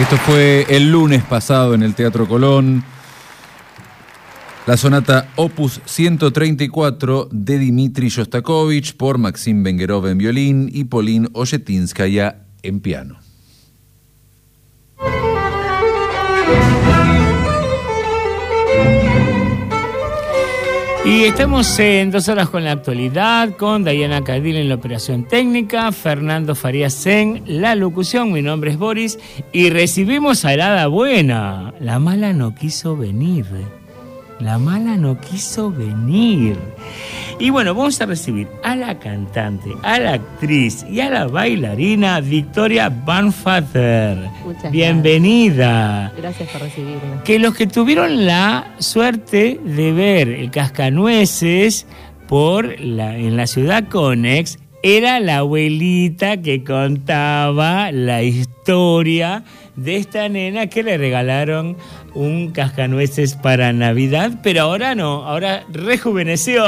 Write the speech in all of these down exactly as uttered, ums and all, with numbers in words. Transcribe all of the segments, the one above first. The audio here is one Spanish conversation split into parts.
Esto fue el lunes pasado en el Teatro Colón. La sonata Opus ciento treinta y cuatro de Dmitri Shostakovich por Maxim Vengerov en violín y Polin Oyetinskaya en piano. Y estamos en dos horas con la actualidad, con Diana Cadil en la operación técnica, Fernando Farías en la locución, mi nombre es Boris, y recibimos a la hada buena. La mala no quiso venir, la mala no quiso venir. Y bueno, vamos a recibir a la cantante, a la actriz y a la bailarina Victoria Banfather. Muchas Bienvenida. Gracias. Gracias por recibirme. Que los que tuvieron la suerte de ver el Cascanueces por la, en la ciudad Conex, era la abuelita que contaba la historia de esta nena que le regalaron un cascanueces para Navidad, pero ahora no, ahora rejuveneció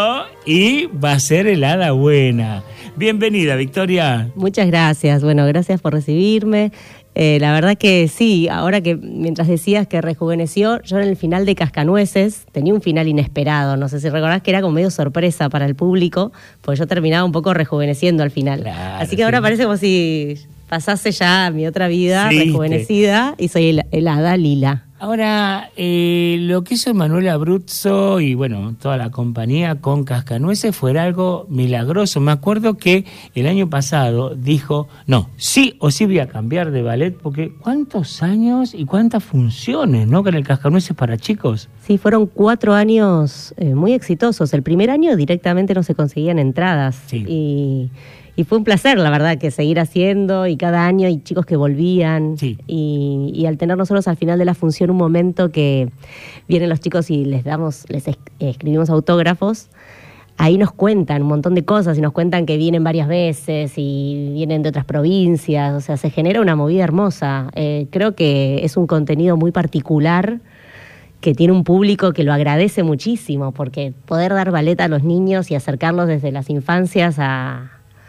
y va a ser el hada buena. Bienvenida, Victoria. Muchas gracias, bueno, gracias por recibirme. Eh, la verdad que sí, ahora que mientras decías que rejuveneció, yo en el final de Cascanueces tenía un final inesperado, no sé si recordás que era como medio sorpresa para el público, porque yo terminaba un poco rejuveneciendo al final. Claro, así que sí. Ahora parece como si pasase ya mi otra vida Sí, rejuvenecida y soy el, el hada lila. Ahora, eh, lo que hizo Manuel Abruzzo y bueno, toda la compañía con Cascanueces fue algo milagroso. Me acuerdo que el año pasado dijo, no, sí o sí voy a cambiar de ballet, porque cuántos años y cuántas funciones, ¿no? Con el Cascanueces para chicos. Sí, fueron cuatro años eh, muy exitosos. El primer año directamente no se conseguían entradas. Sí. Y... Y fue un placer, la verdad, que seguir haciendo, y cada año hay chicos que volvían. Sí. Y, y al tener nosotros al final de la función un momento que vienen los chicos y les damos, les es, escribimos autógrafos, ahí nos cuentan un montón de cosas y nos cuentan que vienen varias veces y vienen de otras provincias. O sea, se genera una movida hermosa. Eh, creo que es un contenido muy particular que tiene un público que lo agradece muchísimo, porque poder dar ballet a los niños y acercarlos desde las infancias a...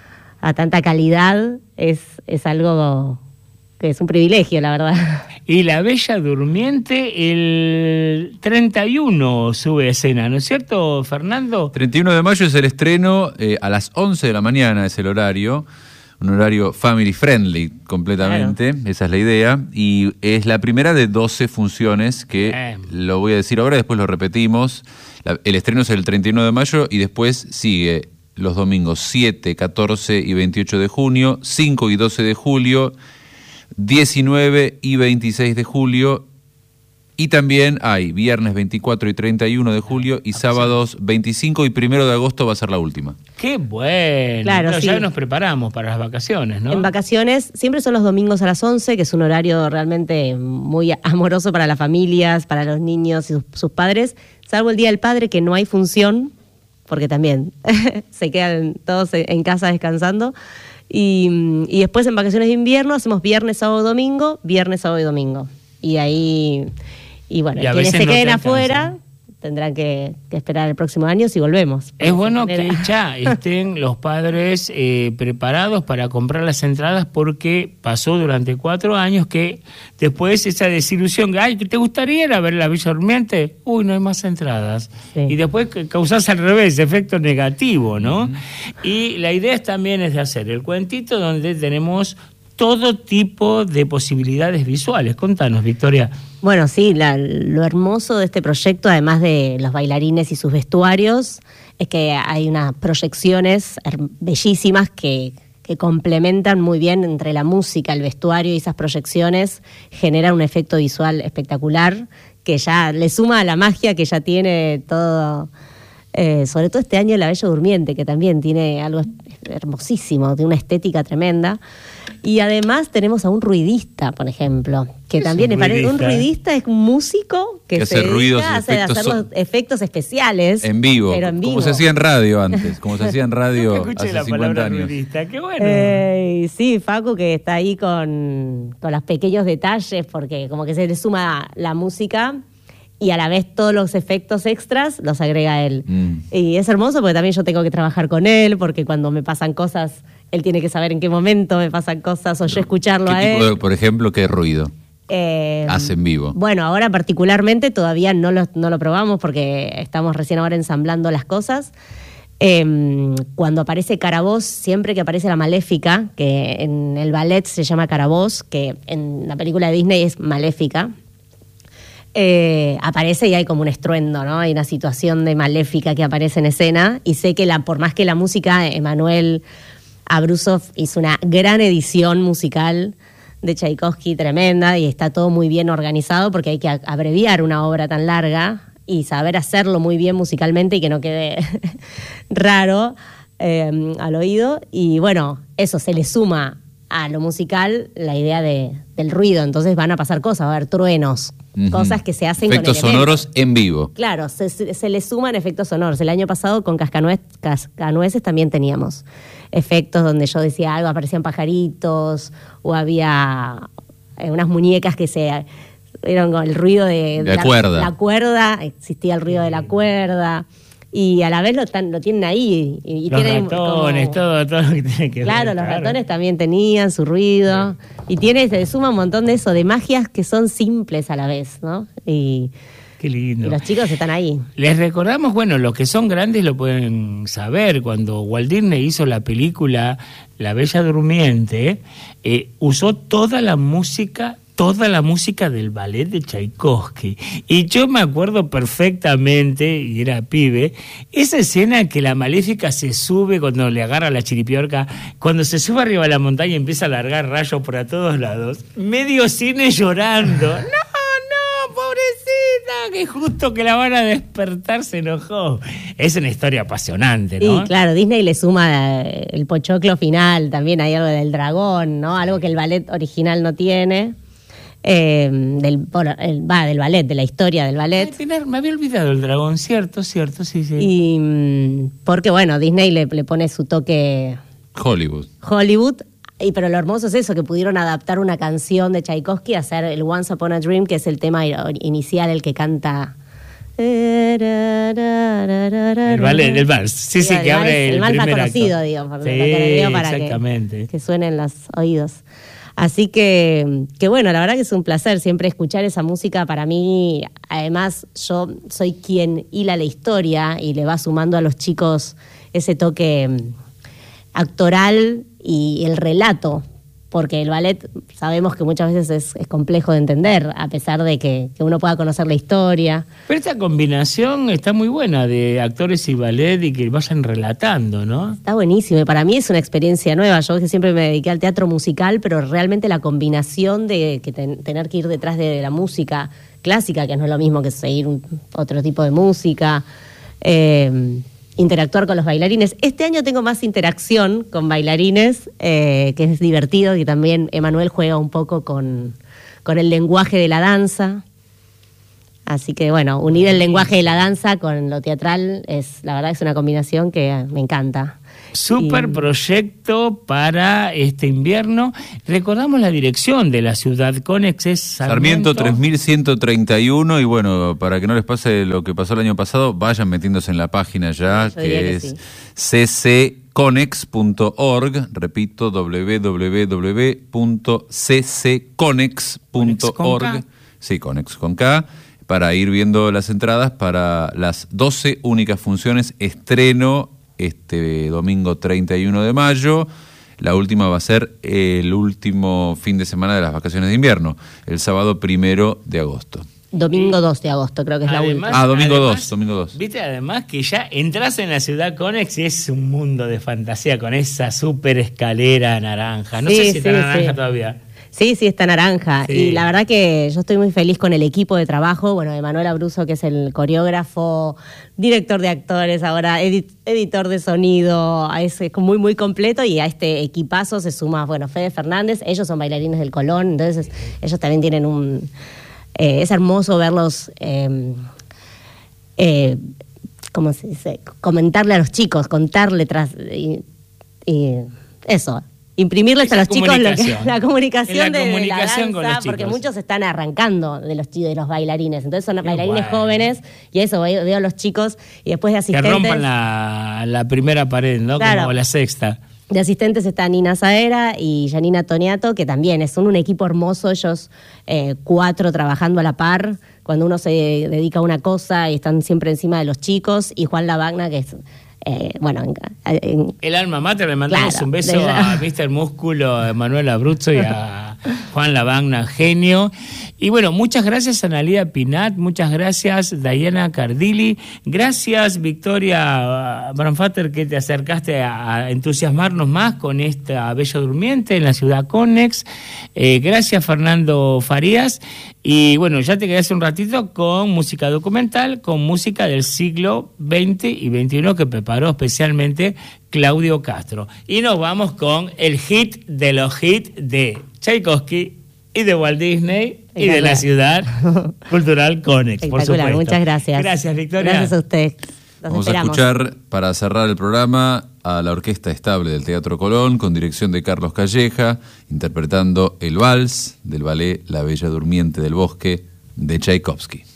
a tanta calidad, es, es algo que es un privilegio, la verdad. Y La Bella Durmiente el treinta y uno sube a escena, ¿no es cierto, Fernando? treinta y uno de mayo es el estreno, eh, a las once de la mañana es el horario, un horario family friendly completamente, claro. Esa es la idea, y es la primera de doce funciones que eh. lo voy a decir ahora, después lo repetimos. La, el estreno es el treinta y uno de mayo y después sigue los domingos siete, catorce y veintiocho de junio, cinco y doce de julio, diecinueve y veintiséis de julio, y también hay viernes veinticuatro y treinta y uno de julio y sábados veinticinco y primero de agosto va a ser la última. ¡Qué bueno! Claro, Pero sí. Ya nos preparamos para las vacaciones, ¿no? En vacaciones siempre son los domingos a las once, que es un horario realmente muy amoroso para las familias, para los niños y sus, sus padres, salvo el Día del Padre, que no hay función, porque también se quedan todos en casa descansando. Y, y después en vacaciones de invierno hacemos viernes, sábado, domingo, viernes, sábado y domingo. Y ahí, y bueno, y quienes se no queden te afuera tendrán que, que esperar el próximo año si volvemos. Es bueno que ya estén los padres eh, preparados para comprar las entradas, porque pasó durante cuatro años que después esa desilusión, que ay, ¿te gustaría ir a ver La Bella Durmiente? Uy, no hay más entradas. Sí. Y después causás al revés, efecto negativo, ¿no? Uh-huh. Y la idea también es de hacer el cuentito donde tenemos todo tipo de posibilidades visuales. Contanos, Victoria. Bueno, sí, la, lo hermoso de este proyecto, además de los bailarines y sus vestuarios, es que hay unas proyecciones bellísimas que, que complementan muy bien entre la música, el vestuario y esas proyecciones, generan un efecto visual espectacular que ya le suma a la magia que ya tiene todo, eh, sobre todo este año La Bella Durmiente, que también tiene algo hermosísimo, tiene una estética tremenda. Y además tenemos a un ruidista, por ejemplo, que también me parece un ruidista, es un músico que, que se hace ruidos, dedica a hacer, efectos, hacer los efectos especiales. En vivo, pero en vivo. Como se hacía en radio antes, como se hacía en radio escuché hace la cincuenta años. Ruidista, qué bueno. Eh, sí, Facu, que está ahí con, con los pequeños detalles, porque como que se le suma la música y a la vez todos los efectos extras los agrega él. Mm. Y es hermoso porque también yo tengo que trabajar con él, porque cuando me pasan cosas, él tiene que saber en qué momento me pasan cosas o yo escucharlo ¿Qué a tipo él. de, por ejemplo, qué ruido? Eh, Hace en vivo. Bueno, ahora particularmente todavía no lo, no lo probamos porque estamos recién ahora ensamblando las cosas. Eh, cuando aparece Caraboz, siempre que aparece la Maléfica, que en el ballet se llama Caraboz, que en la película de Disney es Maléfica, eh, aparece y hay como un estruendo, ¿no? Hay una situación de Maléfica que aparece en escena, y sé que la, por más que la música, Emanuel Abruzov hizo una gran edición musical de Tchaikovsky, tremenda, y está todo muy bien organizado porque hay que abreviar una obra tan larga y saber hacerlo muy bien musicalmente y que no quede raro eh, al oído. Y bueno, eso se le suma a lo musical la idea de, del ruido, entonces van a pasar cosas, va a haber truenos, uh-huh. cosas que se hacen efectos con sonoros elementos. En vivo. Claro, se, se le suman efectos sonoros. El año pasado con Cascanuez, Cascanueces también teníamos efectos donde yo decía algo, aparecían pajaritos, o había eh, unas muñecas que se... Eran con el ruido de, de la, la cuerda. La cuerda, existía el ruido de la cuerda, y a la vez lo, están, lo tienen ahí. Y, y los tienen ratones, como, todo, todo lo que tiene que claro, ver. Los claro, los ratones también tenían su ruido. Sí. Y tiene, se suma un montón de eso, de magias que son simples a la vez, ¿no? Y, qué lindo. Y los chicos están ahí. Les recordamos, bueno, los que son grandes lo pueden saber, cuando Walt Disney hizo la película La Bella Durmiente, eh, usó toda la música toda la música del ballet de Tchaikovsky. Y yo me acuerdo perfectamente, y era pibe, esa escena que la Maléfica se sube cuando le agarra la chiripiorca, cuando se sube arriba de la montaña y empieza a largar rayos por a todos lados, medio cine llorando. ¡No, no, pobrecita! Que justo que la van a despertar se enojó. Es una historia apasionante, ¿no? Sí, claro, Disney le suma el pochoclo final, también hay algo del dragón, ¿no? Algo que el ballet original no tiene. Eh, del, el, va, del ballet, de la historia del ballet. Ay, me había olvidado el dragón, cierto, cierto, sí, sí. Y porque, bueno, Disney le, le pone su toque Hollywood. Hollywood, y, pero lo hermoso es eso, que pudieron adaptar una canción de Tchaikovsky a hacer el Once Upon a Dream, que es el tema inicial, el que canta... El ballet, el vals, sí, sí, sí, que abre el, el vals más conocido, acto. digo, sí, digo, para exactamente. Que, que suenen los oídos. Así que, que bueno, la verdad que es un placer siempre escuchar esa música. Para mí, además, yo soy quien hila la historia y le va sumando a los chicos ese toque actoral y el relato, porque el ballet sabemos que muchas veces es, es complejo de entender, a pesar de que, que uno pueda conocer la historia. Pero esta combinación está muy buena de actores y ballet y que vayan relatando, ¿no? Está buenísimo, y para mí es una experiencia nueva. Yo que siempre me dediqué al teatro musical, pero realmente la combinación de que ten, tener que ir detrás de la música clásica, que no es lo mismo que seguir un, otro tipo de música, eh, interactuar con los bailarines. Este año tengo más interacción con bailarines, eh, que es divertido, y también Emanuel juega un poco con, con el lenguaje de la danza. Así que bueno, unir el lenguaje de la danza con lo teatral, es la verdad es una combinación que me encanta. Súper proyecto para este invierno. Recordamos la dirección de la ciudad Conex, es Sarmiento. Sarmiento tres mil ciento treinta y uno, y bueno, para que no les pase lo que pasó el año pasado, vayan metiéndose en la página ya, Yo que, que es sí. c c conex punto org, repito, w w w punto c c conex punto org, sí, Conex con K, para ir viendo las entradas para las doce únicas funciones, estreno este domingo treinta y uno de mayo. La última va a ser el último fin de semana de las vacaciones de invierno, el sábado primero de agosto. Domingo dos de agosto, creo que es Además, la última. Ah, domingo además, dos, domingo dos. Viste, además que ya entras en la ciudad Conex y es un mundo de fantasía con esa súper escalera naranja. No Sí, sé si sí, está naranja sí. todavía. Sí, sí, está naranja. Sí. Y la verdad que yo estoy muy feliz con el equipo de trabajo. Bueno, Emanuel Abruzov, que es el coreógrafo, director de actores, ahora edit- editor de sonido, es, es muy, muy completo. Y a este equipazo se suma, bueno, Fede Fernández. Ellos son bailarines del Colón, entonces ellos también tienen un... Eh, es hermoso verlos... Eh, eh, ¿cómo se dice? Comentarle a los chicos, contarle tras... Y, y eso... Imprimirles Esa a los chicos lo que, comunicación. la comunicación, La de, de comunicación la con danza, los porque chicos. muchos están arrancando de los de los bailarines, entonces son Qué bailarines bueno. jóvenes, y eso veo, veo a los chicos y después de Que asistentes. rompan la, la primera pared, ¿no? Claro. Como la sexta. De asistentes está Nina Saera y Janina Toniato, que también son un equipo hermoso, ellos eh, cuatro trabajando a la par, cuando uno se dedica a una cosa y están siempre encima de los chicos, y Juan Lavagna, que es, eh, bueno... En, en, el alma mater, le mandamos claro, un beso a míster Músculo, a Manuel Abruzzo y a Juan Lavagna, genio. Y bueno, muchas gracias Analía Pinat, muchas gracias Diana Cardilli, gracias Victoria Branfater, que te acercaste a entusiasmarnos más con esta Bella Durmiente en la ciudad Connex, eh, gracias Fernando Farías, y bueno, ya te quedé hace un ratito con música documental, con música del siglo veinte y veintiuno que preparó especialmente Claudio Castro. Y nos vamos con el hit de los hits de Tchaikovsky y de Walt Disney y de la ciudad cultural Connex, por supuesto. Muchas gracias. Gracias, Victoria. Gracias a usted. Los Vamos esperamos. a escuchar, para cerrar el programa, a la Orquesta Estable del Teatro Colón, con dirección de Carlos Calleja, interpretando el vals del ballet La Bella Durmiente del Bosque de Tchaikovsky.